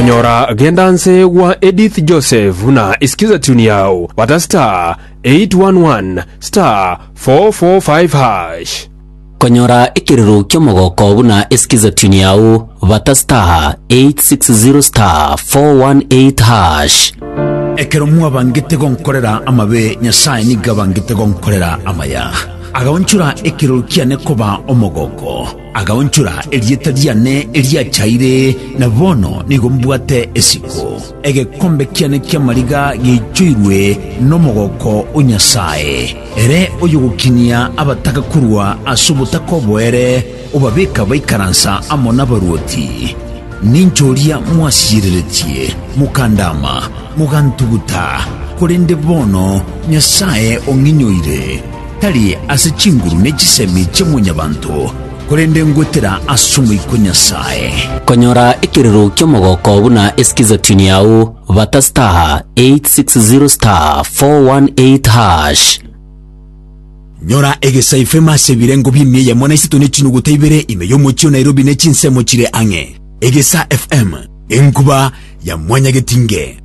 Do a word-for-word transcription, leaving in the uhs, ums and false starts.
Konyora gendanse wa Edith Joseph na isikiza tuni yao wata star eight one one star four four five hash. Konyora ikiriru kyomogoko buna isikiza tuni yao wata star eight six zero star four one eight hash. Ekero muwa bangite gonkorera amabe nyasaye niga bangite gonkorera amaya. Agaonchura ekiro kiane koba omogoko. Agaonchura elieta diane elia chaire na bono nigombwate esiko. Ege kombe kiane kia mariga gichuirwe no mogoko unyasaye. Ere oyugukinia abataka kurwa asubutako boere ubabeka baikaransa amona baruoti. Ninchoria mwasiriretie mukandama mugantuguta kurende bono nyasaye onginyoire. Tali asechinguru nechisemi chemunyabantu kurende ngotera asumu ikonyasaye. Konyora ikiriru kyomogoko buna eskiza tuni yao wata star eight six zero star four one eight hash. Nyora egesa ifema sebirengo bimye ya mwana isito nechinuguta ibere ime yomochio Nairobi nechinse mochire ange. Egesa F M enkuba ya mwanya getinge.